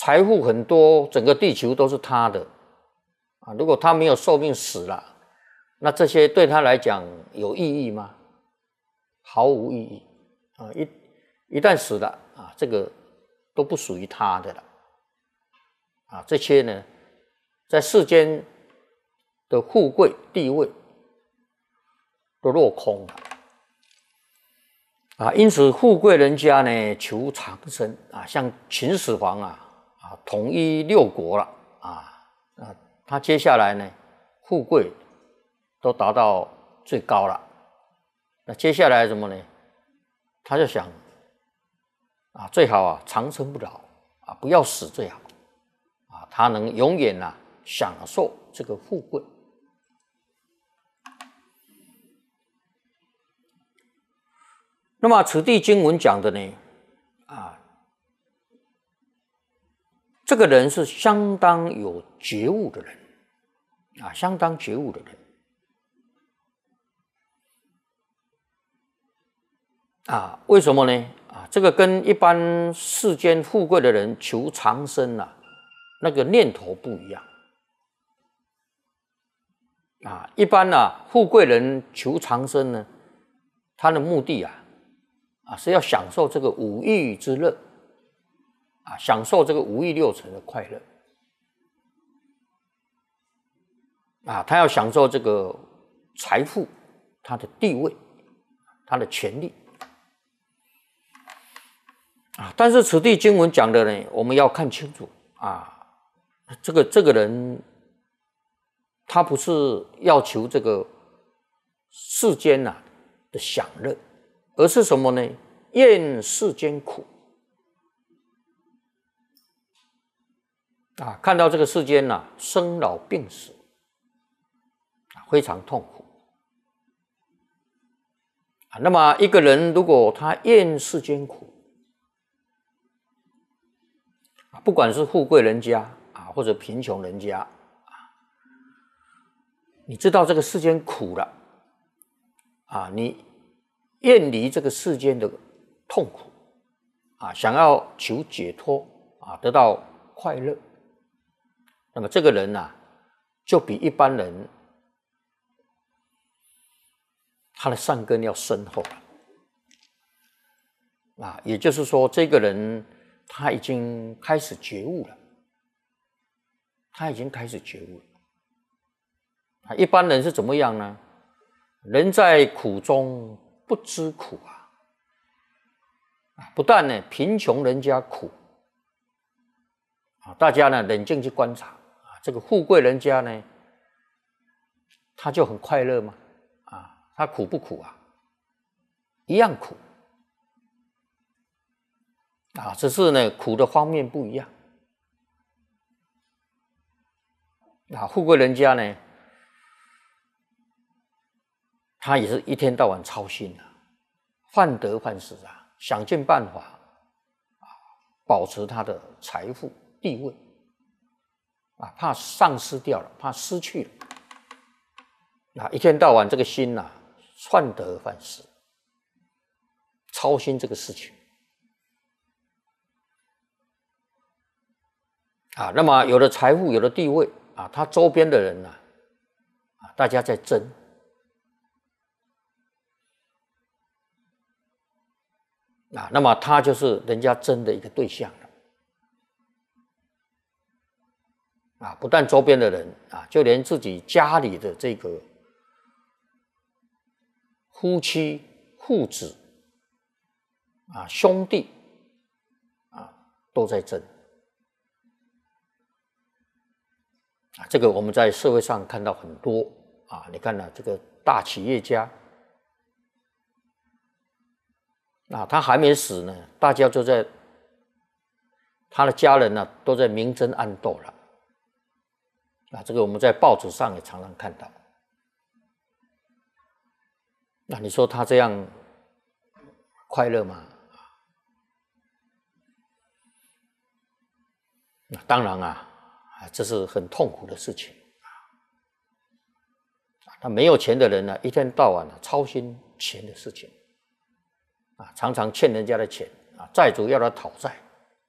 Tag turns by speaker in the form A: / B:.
A: 财富很多，整个地球都是他的啊。如果他没有寿命死了，那这些对他来讲有意义吗？毫无意义啊！一旦死了啊，这个都不属于他的了啊。这些呢，在世间的富贵地位都落空了啊。因此，富贵人家呢求长生啊，像秦始皇统一六国了他接下来呢富贵都达到最高了，那接下来什么呢？他就想最好长生不老不要死最好他能永远享受这个富贵。那么此地经文讲的呢这个人是相当有觉悟的人相当觉悟的人为什么呢？这个跟一般世间富贵的人求长生那个念头不一样一般富贵人求长生呢，他的目的是要享受这个五欲之乐享受这个五欲六尘的快乐他要享受这个财富，他的地位，他的权利但是此地经文讲的呢，我们要看清楚这个人他不是要求这个世间的享乐，而是什么呢？厌世间苦看到这个世间生老病死非常痛苦那么一个人如果他厌世间苦不管是富贵人家或者贫穷人家你知道这个世间苦了你厌离这个世间的痛苦想要求解脱得到快乐，那么这个人就比一般人他的善根要深厚了也就是说这个人他已经开始觉悟了，一般人是怎么样呢？人在苦中不知苦不但呢贫穷人家苦大家呢冷静去观察这个富贵人家呢他就很快乐吗？他苦不苦一样苦只是呢苦的方面不一样富贵人家呢他也是一天到晚操心患得患失想尽办法保持他的财富地位怕丧失掉了，怕失去了一天到晚这个心患得患失，操心这个事情那么有了财富有了地位他周边的人大家在争那么他就是人家争的一个对象了不但周边的人就连自己家里的这个夫妻父子兄弟都在争这个我们在社会上看到很多你看这个大企业家他还没死呢，大家就在他的家人都在明争暗斗了这个我们在报纸上也常常看到那你说他这样快乐吗？当然这是很痛苦的事情他没有钱的人一天到晚操心钱的事情常常欠人家的钱债主要他讨债